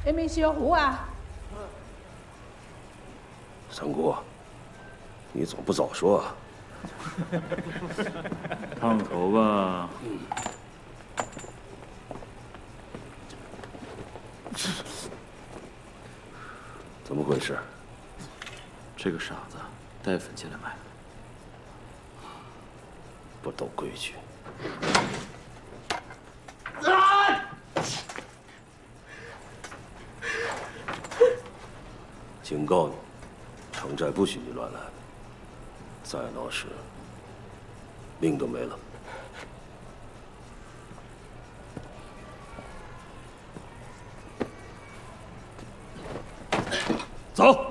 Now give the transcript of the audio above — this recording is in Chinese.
那名小胡啊， 三姑，你怎么不早说啊？ 烫个头吧。 怎么回事？ 这个傻子带粉进来买的。 不懂规矩。警告你，城寨不许你乱来，再闹事，命都没了。走。